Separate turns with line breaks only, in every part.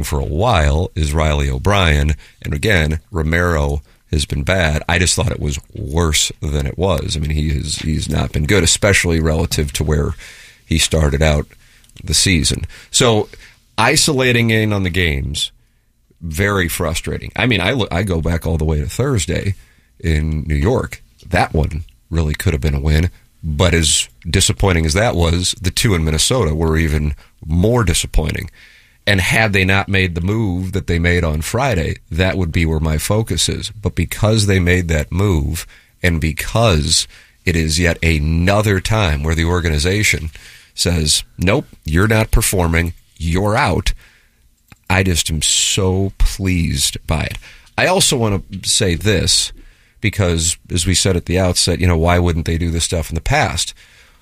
for a while is Riley O'Brien. And again, Romero has been bad. I just thought it was worse than it was. I mean, he's not been good, especially relative to where he started out the season. So isolating in on the games, very frustrating. I mean, I go back all the way to Thursday in New York. That one really could have been a win, but as disappointing as that was, the two in Minnesota were even more disappointing. And had they not made the move that they made on Friday, that would be where my focus is. But because they made that move, and because it is yet another time where the organization says, nope, you're not performing, you're out, I just am so pleased by it. I also want to say this, because as we said at the outset, why wouldn't they do this stuff in the past?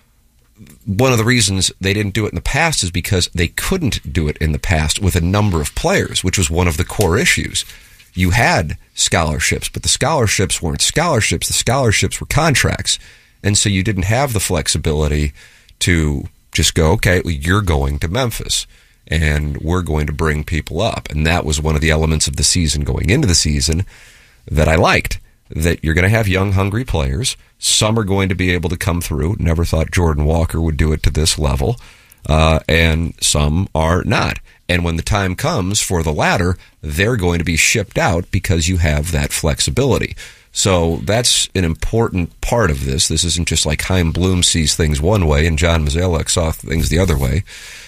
One of the reasons they didn't do it in the past is because they couldn't do it in the past with a number of players, which was one of the core issues. You had scholarships, but the scholarships weren't scholarships. The scholarships were contracts. And so you didn't have the flexibility to just go, okay, well, you're going to Memphis and we're going to bring people up. And that was one of the elements of the season going into the season that I liked, that you're going to have young, hungry players. Some are going to be able to come through. Never thought Jordan Walker would do it to this level. And some are not. And when the time comes for the latter, they're going to be shipped out because you have that flexibility. So that's an important part of this. This isn't just like Chaim Bloom sees things one way and John Mozeliak saw things the other way.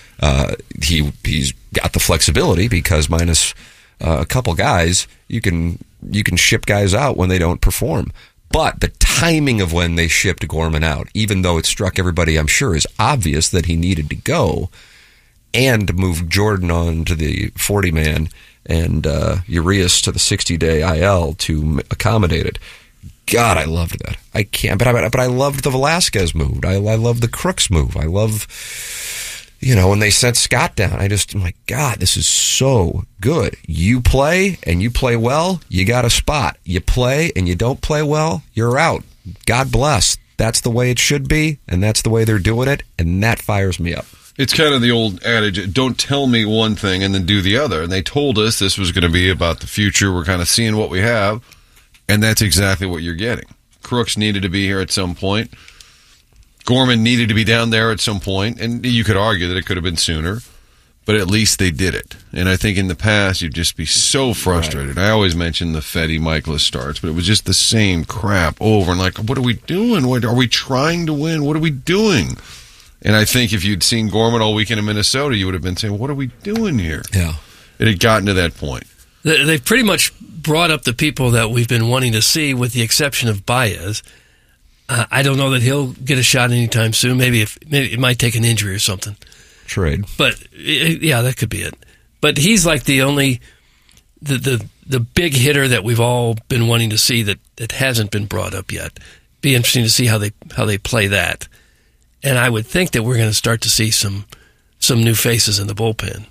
He's got the flexibility because minus a couple guys, you can ship guys out when they don't perform. But the timing of when they shipped Gorman out, even though it struck everybody, I'm sure, is obvious that he needed to go, and move Jordan on to the 40-man and Urias to the 60-day IL to accommodate it. God, I loved that. I can't, but I loved the Velasquez move. I love the Crooks move. I love, when they sent Scott down. I'm like, God, this is so good. You play and you play well, you got a spot. You play and you don't play well, you're out. God bless. That's the way it should be, and that's the way they're doing it, and that fires me up.
It's kind of the old adage, don't tell me one thing and then do the other. And they told us this was going to be about the future. We're kind of seeing what we have, and that's exactly what you're getting. Crooks needed to be here at some point. Gorman needed to be down there at some point, and you could argue that it could have been sooner, but at least they did it. And I think in the past, you'd just be so frustrated. Right. I always mention the Fetty Michaelis starts, but it was just the same crap over and like, what are we doing? Are we trying to win? What are we doing? And I think if you'd seen Gorman all weekend in Minnesota, you would have been saying, what are we doing here?
Yeah.
It had gotten to that point.
They've pretty much brought up the people that we've been wanting to see, with the exception of Baez. I don't know that he'll get a shot anytime soon. Maybe it might take an injury or something.
Trade.
But, yeah, that could be it. But he's like the only, the big hitter that we've all been wanting to see that hasn't been brought up yet. Be interesting to see how they play that. And I would think that we're going to start to see some new faces in the bullpen.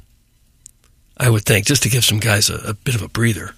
I would think, just to give some guys a bit of a breather.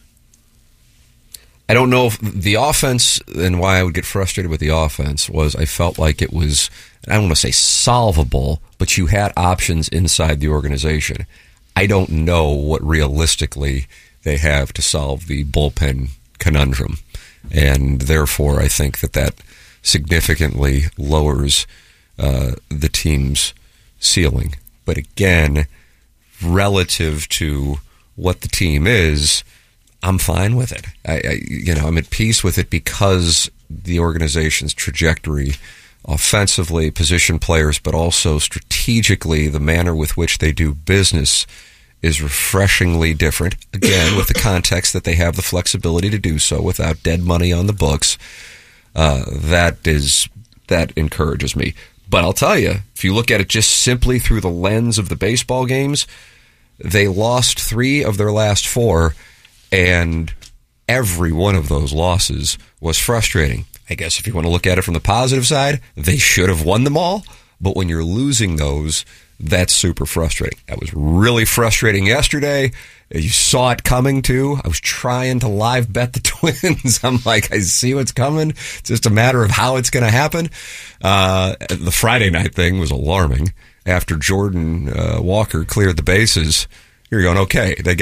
I don't know if the offense, and why I would get frustrated with the offense, was I felt like it was, I don't want to say solvable, but you had options inside the organization. I don't know what realistically they have to solve the bullpen conundrum. And therefore, I think that significantly lowers the team's ceiling. But again, relative to what the team is, I'm fine with it. I'm at peace with it because the organization's trajectory, offensively, position players, but also strategically, the manner with which they do business is refreshingly different. Again, with the context that they have the flexibility to do so without dead money on the books. That encourages me. But I'll tell you, if you look at it just simply through the lens of the baseball games, they lost 3 of their last 4, and every one of those losses was frustrating. I guess if you want to look at it from the positive side, they should have won them all, but when you're losing those, that's super frustrating. That was really frustrating yesterday. You saw it coming, too. I was trying to live bet the Twins. I'm like, I see what's coming. It's just a matter of how it's going to happen. The Friday night thing was alarming. After Jordan Walker cleared the bases, you're going, okay, they